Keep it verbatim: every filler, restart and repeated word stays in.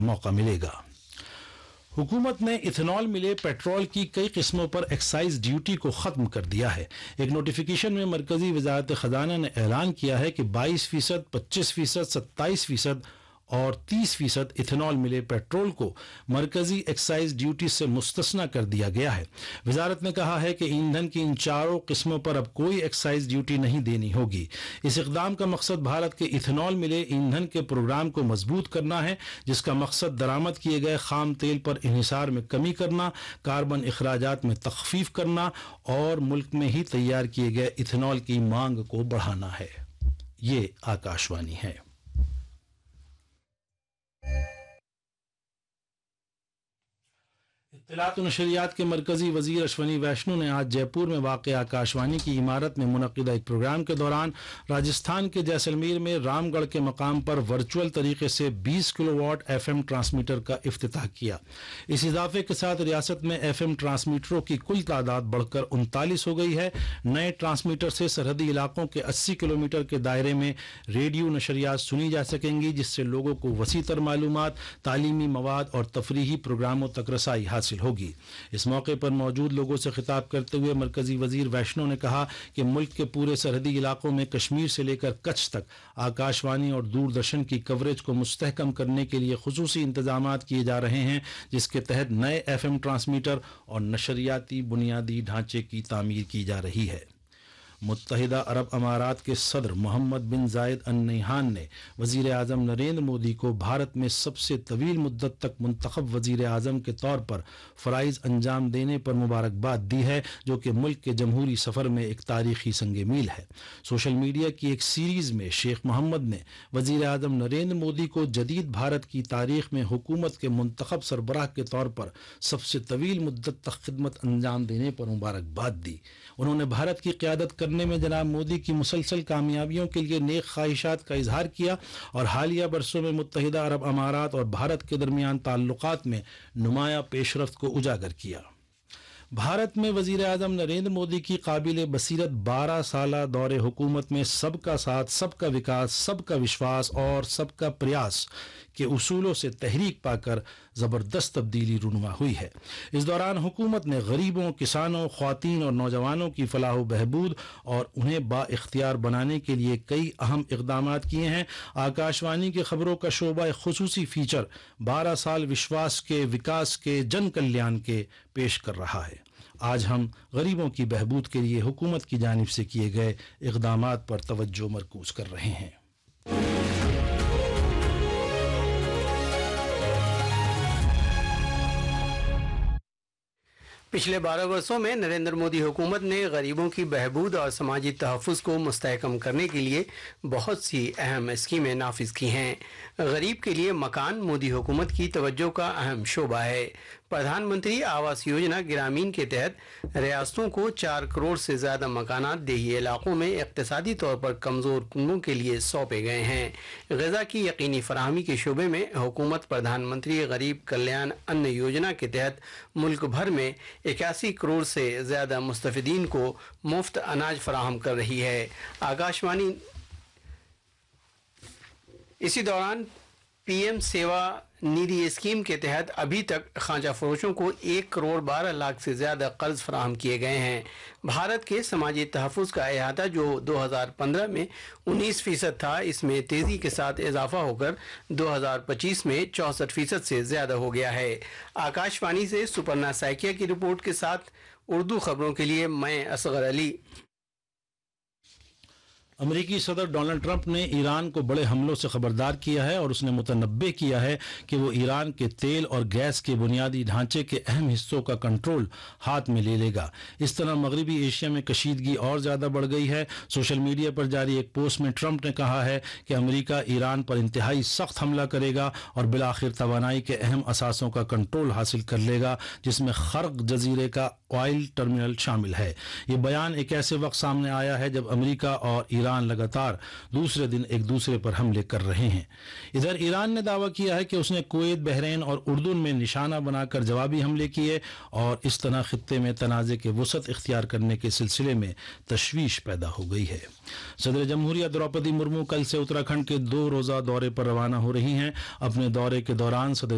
मौका मिलेगा। हुकूमत ने इथेनॉल मिले पेट्रोल की कई किस्मों पर एक्साइज ड्यूटी को ख़त्म कर दिया है। एक नोटिफिकेशन में मरकजी वजारत ख़जाना ने ऐलान किया है कि बाईस फीसद, पच्चीस फीसद, सत्ताईस फीसद और तीस फीसद इथेनॉल मिले पेट्रोल को मरकजी एक्साइज ड्यूटी से मुस्तस्ना कर दिया गया है। वजारत ने कहा है कि ईंधन की इन चारों किस्मों पर अब कोई एक्साइज ड्यूटी नहीं देनी होगी। इस इक़दाम का मकसद भारत के इथेनॉल मिले ईंधन के प्रोग्राम को मजबूत करना है, जिसका मकसद दरामद किए गए खाम तेल पर इन्हिसार में कमी करना, कार्बन अखराजात में तखफीफ करना और मुल्क में ही तैयार किए गए इथेनॉल की मांग को बढ़ाना है। ये आकाशवाणी है। इत्तलात व नशरियात के मरकजी वजीर अश्वनी वैष्णो ने आज जयपुर में वाक़ आकाशवाणी की इमारत में मुनक़िदा एक प्रोग्राम के दौरान राजस्थान के जैसलमेर में रामगढ़ के मकाम पर वर्चुअल तरीके से बीस किलोवाट एफ एम ट्रांसमीटर का इफ्तिताह किया। इस इजाफे के साथ रियासत में एफ एम ट्रांसमीटरों की कुल तादाद बढ़कर उनतालीस हो गई है। नए ट्रांसमीटर से सरहदी इलाकों के अस्सी किलोमीटर के दायरे में रेडियो नशरियात सुनी जा सकेंगी, जिससे लोगों को वसी तर मालूमात, तालीमी मवाद और तफरीही प्रोग्रामों तक रसाई हासिल होगी। इस मौके पर मौजूद लोगों से खिताब करते हुए मरकजी वजीर वैष्णो ने कहा कि मुल्क के पूरे सरहदी इलाकों में कश्मीर से लेकर कच्छ तक आकाशवाणी और दूरदर्शन की कवरेज को मुस्तहकम करने के लिए खुसूसी इंतजामात किए जा रहे हैं, जिसके तहत नए एफ एम ट्रांसमीटर और नशरियाती बुनियादी ढांचे की तामीर की जा रही है। मुत्तहिदा अरब अमारात के सदर मोहम्मद बिन जायद अल नह्यान ने वज़ीर आज़म नरेंद्र मोदी को भारत में सबसे तवील मुद्दत तक मुंतखब वज़ीर आज़म के तौर पर फ़राइज़ अंजाम देने पर मुबारकबाद दी है, जो कि मुल्क के जमहूरी सफ़र में एक तारीख़ी संग मील है। सोशल मीडिया की एक सीरीज़ में शेख मोहम्मद ने वज़ीर आज़म नरेंद्र मोदी को जदीद भारत की तारीख़ में हुकूमत के मुंतखब सरबराह के तौर पर सबसे तवील मुद्दत तक खिदमत अंजाम देने पर मुबारकबाद दी। उन्होंने भारत की क़यादत करने में जनाब मोदी की मुसलसल कामयाबियों के लिए नेक ख्वाहिशात का इजहार किया और हालिया बरसों में मुत्तहिदा अरब अमारात और भारत के दरमियान ताल्लुकात में नुमाया पेशरफ्त को उजागर किया। भारत में वज़ीर आज़म नरेंद्र मोदी की काबिल बसीरत बारह साला दौरे हुकूमत में सबका साथ, सबका विकास, सबका विश्वास और सबका प्रयास के उसूलों से तहरीक पाकर ज़बरदस्त तब्दीली रूनुमा हुई है। इस दौरान हुकूमत ने गरीबों, किसानों, ख्वातीन और नौजवानों की फलाह व बहबूद और उन्हें बाइख्तियार बनाने के लिए कई अहम इक़दामात किए हैं। आकाशवाणी की खबरों का शोबा एक खुसूसी फीचर बारह साल विश्वास के, विकास के, जन कल्याण के पेश कर रहा है। आज हम गरीबों की बहबूद के लिए हुकूमत की जानिब से किए गए इक़दामात पर तवज्जो मरकूज़ कर रहे हैं। पिछले बारह वर्षों में नरेंद्र मोदी हुकूमत ने गरीबों की बहबूद और समाजी तहफ़्फ़ुज़ को मुस्तहकम करने के लिए बहुत सी अहम स्कीमें नाफिज की हैं। गरीब के लिए मकान मोदी हुकूमत की तवज्जो का अहम शोबा है। प्रधानमंत्री आवास योजना ग्रामीण के तहत रियासतों को चार करोड़ से ज़्यादा मकानात देही इलाकों में इक़्तिसादी तौर पर कमज़ोर कुनबों के लिए सौंपे गए हैं। ग़िज़ा की यकीनी फराहमी के शोबे में हुकूमत प्रधानमंत्री गरीब कल्याण अन्न योजना के तहत मुल्क भर में इक्यासी करोड़ से ज़्यादा मुस्तफ़िदीन को मुफ्त अनाज फराहम कर रही है। आकाशवाणी इसी दौरान पीएम सेवा निधि स्कीम के तहत अभी तक खांचा फरोशों को एक करोड़ बारह लाख से ज़्यादा कर्ज फराहम किए गए हैं। भारत के समाजी तहफ़्फ़ुज़ का अहाता जो दो हज़ार पंद्रह में उन्नीस फ़ीसद था, इसमें तेज़ी के साथ इजाफा होकर दो हज़ार पच्चीस में चौंसठ फ़ीसद से ज़्यादा हो गया है। आकाशवाणी से सुपर्णा सैकिया की रिपोर्ट के साथ उर्दू खबरों के लिए मैं असगर अली। अमरीकी सदर डोनाल्ड ट्रंप ने ईरान को बड़े हमलों से खबरदार किया है और उसने मुतनब्बे किया है कि वो ईरान के तेल और गैस के बुनियादी ढांचे के अहम हिस्सों का कंट्रोल हाथ में ले लेगा। इस तरह मगरबी एशिया में कशीदगी और ज़्यादा बढ़ गई है। सोशल मीडिया पर जारी एक पोस्ट में ट्रंप ने कहा है कि अमरीका ईरान पर इंतहाई सख्त हमला करेगा और बिलाखिर तवानाई के अहम असासों का कंट्रोल हासिल कर लेगा, जिसमें खर्क जजीरे का ऑयल टर्मिनल शामिल है। ये बयान एक ऐसे वक्त सामने आया है जब अमरीका और ईरान लगातार दूसरे दिन एक दूसरे पर हमले कर रहे हैं। इधर ईरान ने दावा किया है कि उसने कुवैत, बहरीन और उर्दून में निशाना बनाकर जवाबी हमले किए और इस तरह खित्ते में तनाज़े के वसअत इख्तियार करने के सिलसिले में तशवीश पैदा हो गई है। सदर जमहूरिया द्रौपदी मुर्मू कल से उत्तराखंड के दो रोज़ा दौरे पर रवाना हो रही हैं। अपने दौरे के दौरान सदर